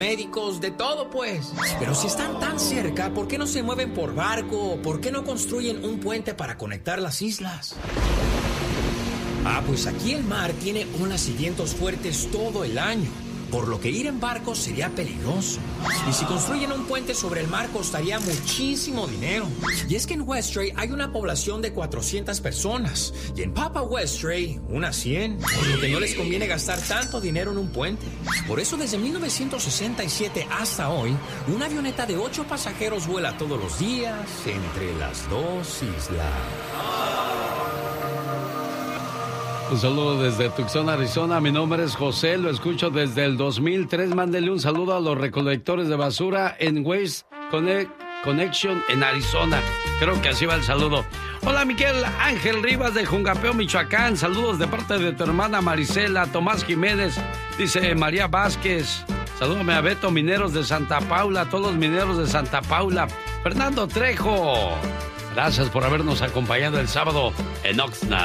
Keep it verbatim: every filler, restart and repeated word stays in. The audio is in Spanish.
médicos, de todo pues. Pero si están tan cerca, ¿por qué no se mueven por barco? ¿Por qué no construyen un puente para conectar las islas? Ah, pues aquí el mar tiene olas y vientos fuertes todo el año, por lo que ir en barco sería peligroso. Y si construyen un puente sobre el mar costaría muchísimo dinero. Y es que en Westray hay una población de cuatrocientas personas y en Papa Westray unas cien, por lo que no les conviene gastar tanto dinero en un puente. Por eso desde mil novecientos sesenta y siete hasta hoy, una avioneta de ocho pasajeros vuela todos los días entre las dos islas. Un saludo desde Tucson, Arizona. Mi nombre es José, lo escucho desde el dos mil tres. Mándele un saludo a los recolectores de basura en Waste Connect, Connection en Arizona. Creo que así va el saludo. Hola, Miguel Ángel Rivas de Jungapeo, Michoacán. Saludos de parte de tu hermana Marisela. Tomás Jiménez, dice María Vázquez. Salúdame a Beto Mineros de Santa Paula, a todos los mineros de Santa Paula. Fernando Trejo, gracias por habernos acompañado el sábado en Oxnard.